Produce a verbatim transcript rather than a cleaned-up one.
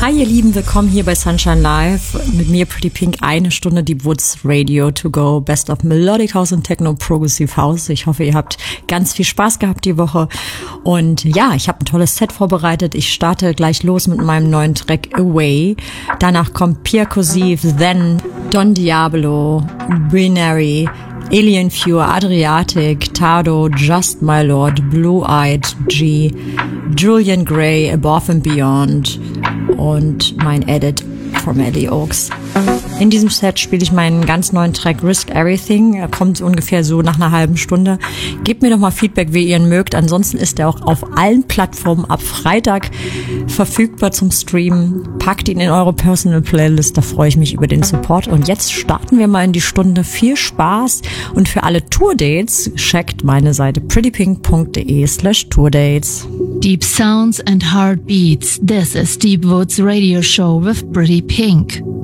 Hi ihr Lieben, willkommen hier bei Sunshine Live. Mit mir Pretty Pink, eine Stunde Deep Woods Radio to go. Best of Melodic House und Techno Progressive House. Ich hoffe, ihr habt ganz viel Spaß gehabt die Woche. Und ja, ich habe ein tolles Set vorbereitet. Ich starte gleich los mit meinem neuen Track Away. Danach kommt Pierre Cossif, Then, Don Diablo, Binary, Alien Fuel, Adriatic, Tado, Just My Lord, Blue-Eyed G, Julian Gray, Above and Beyond und mein Edit from Eddie Oaks. In diesem Set spiele ich meinen ganz neuen Track Risk Everything. Er kommt ungefähr so nach einer halben Stunde. Gebt mir doch mal Feedback, wie ihr ihn mögt. Ansonsten ist er auch auf allen Plattformen ab Freitag verfügbar zum Streamen. Packt ihn in eure Personal Playlist, da freue ich mich über den Support. Und jetzt starten wir mal in die Stunde. Viel Spaß und für alle Tourdates checkt meine Seite prettypink.de slash tourdates. Deep sounds and heartbeats. This is Deep Woods Radio Show with Pretty Pink.